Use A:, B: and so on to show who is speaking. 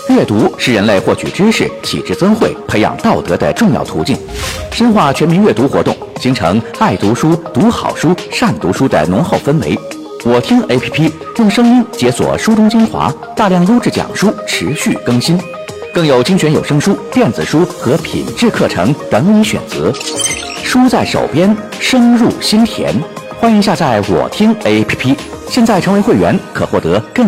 A: 阅读是人类获取知识、体质增慧、培养道德的重要途径。深化全民阅读活动，形成爱读书、读好书、善读书的浓厚氛围。我听 APP 用声音解锁书中精华，大量优质讲书持续更新，更有精选有声书、电子书和品质课程等你选择。书在手边，声入心田。欢迎下载我听 APP， 现在成为会员可获得更